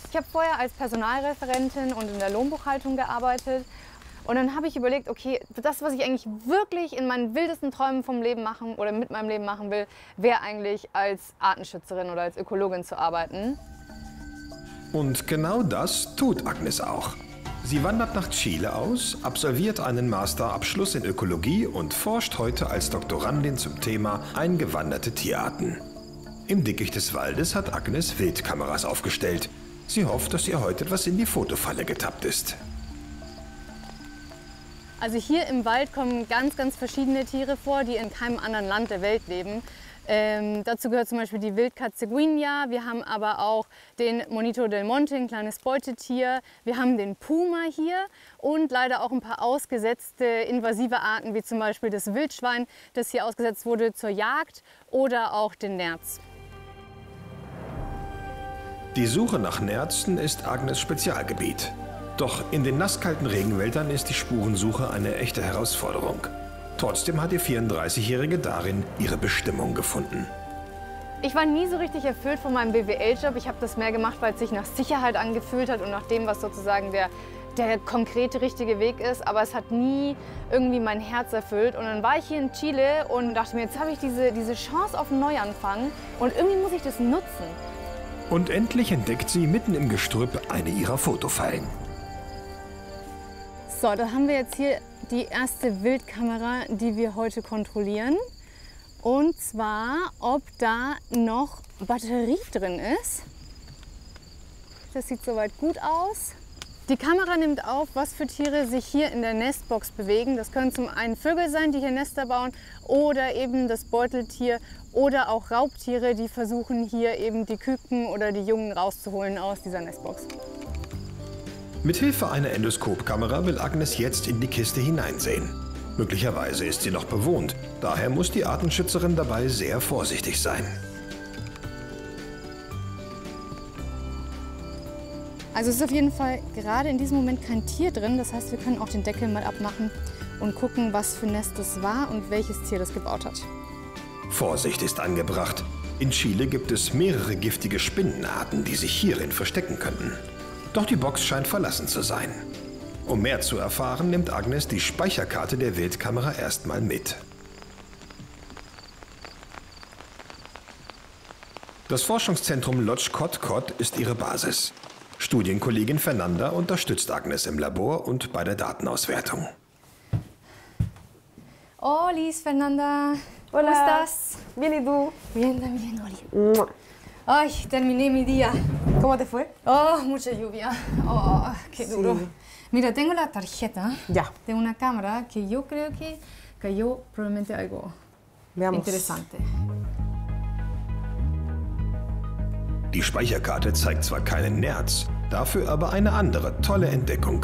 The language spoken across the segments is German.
Ich habe vorher als Personalreferentin und in der Lohnbuchhaltung gearbeitet. Und dann habe ich überlegt, okay, das, was ich eigentlich wirklich in meinen wildesten Träumen vom Leben machen oder mit meinem Leben machen will, wäre eigentlich als Artenschützerin oder als Ökologin zu arbeiten. Und genau das tut Agnes auch. Sie wandert nach Chile aus, absolviert einen Masterabschluss in Ökologie und forscht heute als Doktorandin zum Thema eingewanderte Tierarten. Im Dickicht des Waldes hat Agnes Wildkameras aufgestellt. Sie hofft, dass ihr heute etwas in die Fotofalle getappt ist. Also hier im Wald kommen ganz, ganz verschiedene Tiere vor, die in keinem anderen Land der Welt leben. Dazu gehört zum Beispiel die Wildkatze Guiña. Wir haben aber auch den Monito del Monte, ein kleines Beutetier. Wir haben den Puma hier und leider auch ein paar ausgesetzte invasive Arten, wie zum Beispiel das Wildschwein, das hier ausgesetzt wurde zur Jagd, oder auch den Nerz. Die Suche nach Nerzen ist Agnes Spezialgebiet. Doch in den nasskalten Regenwäldern ist die Spurensuche eine echte Herausforderung. Trotzdem hat die 34-Jährige darin ihre Bestimmung gefunden. Ich war nie so richtig erfüllt von meinem BWL-Job. Ich habe das mehr gemacht, weil es sich nach Sicherheit angefühlt hat und nach dem, was sozusagen der konkrete, richtige Weg ist. Aber es hat nie irgendwie mein Herz erfüllt. Und dann war ich hier in Chile und dachte mir, jetzt habe ich diese Chance auf einen Neuanfang und irgendwie muss ich das nutzen. Und endlich entdeckt sie mitten im Gestrüpp eine ihrer Fotofallen. So, da haben wir jetzt hier die erste Wildkamera, die wir heute kontrollieren. Und zwar, ob da noch Batterie drin ist. Das sieht soweit gut aus. Die Kamera nimmt auf, was für Tiere sich hier in der Nestbox bewegen. Das können zum einen Vögel sein, die hier Nester bauen, oder eben das Beuteltier oder auch Raubtiere, die versuchen hier eben die Küken oder die Jungen rauszuholen aus dieser Nestbox. Mithilfe einer Endoskopkamera will Agnes jetzt in die Kiste hineinsehen. Möglicherweise ist sie noch bewohnt, daher muss die Artenschützerin dabei sehr vorsichtig sein. Also es ist auf jeden Fall gerade in diesem Moment kein Tier drin, das heißt, wir können auch den Deckel mal abmachen und gucken, was für ein Nest das war und welches Tier das gebaut hat. Vorsicht ist angebracht. In Chile gibt es mehrere giftige Spinnenarten, die sich hierin verstecken könnten. Doch die Box scheint verlassen zu sein. Um mehr zu erfahren, nimmt Agnes die Speicherkarte der Wildkamera erstmal mit. Das Forschungszentrum Lodz Cot-Cot ist ihre Basis. Studienkollegin Fernanda unterstützt Agnes im Labor und bei der Datenauswertung. Hola, Fernanda. Hola. ¿Cómo estás? Bien, ¿y tú? Bien, también, Oli. Ay, terminé mi día. ¿Cómo te fue? Oh, mucha lluvia. Oh, qué duro. Sí. Mira, tengo la tarjeta Ya. de una cámara que yo creo que cayó probablemente algo Veamos. interesante. Die Speicherkarte zeigt zwar keinen Nerz, dafür aber eine andere tolle Entdeckung.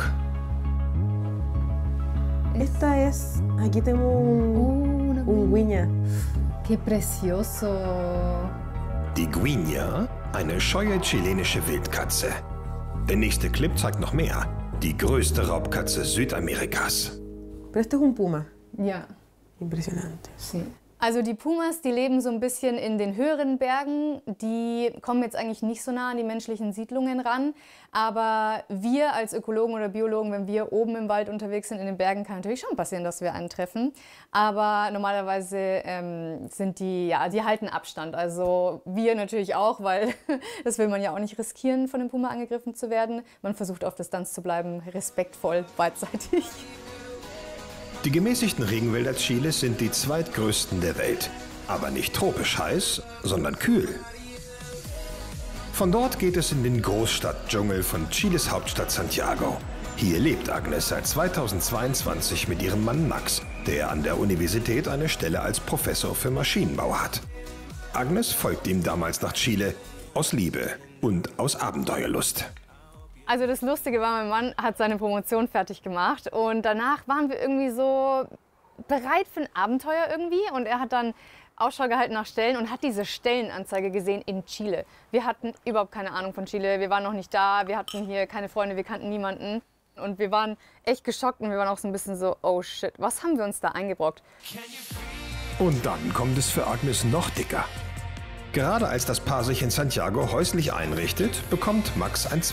Esta es... Aquí tengo un Guiña. Qué precioso. Die Guiña, eine scheue chilenische Wildkatze. Der nächste Clip zeigt noch mehr. Die größte Raubkatze Südamerikas. Pero este es un puma. Ja. Impresionante. Sí. Also die Pumas, die leben so ein bisschen in den höheren Bergen. Die kommen jetzt eigentlich nicht so nah an die menschlichen Siedlungen ran. Aber wir als Ökologen oder Biologen, wenn wir oben im Wald unterwegs sind, in den Bergen, kann natürlich schon passieren, dass wir einen treffen. Aber normalerweise sind die, ja, die halten Abstand. Also wir natürlich auch, weil das will man ja auch nicht riskieren, von dem Puma angegriffen zu werden. Man versucht auf Distanz zu bleiben, respektvoll, beidseitig. Die gemäßigten Regenwälder Chiles sind die zweitgrößten der Welt. Aber nicht tropisch heiß, sondern kühl. Von dort geht es in den Großstadtdschungel von Chiles Hauptstadt Santiago. Hier lebt Agnes seit 2022 mit ihrem Mann Max, der an der Universität eine Stelle als Professor für Maschinenbau hat. Agnes folgt ihm damals nach Chile, aus Liebe und aus Abenteuerlust. Also das Lustige war, mein Mann hat seine Promotion fertig gemacht und danach waren wir irgendwie so bereit für ein Abenteuer irgendwie und er hat dann Ausschau gehalten nach Stellen und hat diese Stellenanzeige gesehen in Chile. Wir hatten überhaupt keine Ahnung von Chile, wir waren noch nicht da, wir hatten hier keine Freunde, wir kannten niemanden und wir waren echt geschockt und wir waren auch so ein bisschen so, oh shit, was haben wir uns da eingebrockt? Und dann kommt es für Agnes noch dicker. Gerade als das Paar sich in Santiago häuslich einrichtet, bekommt Max ein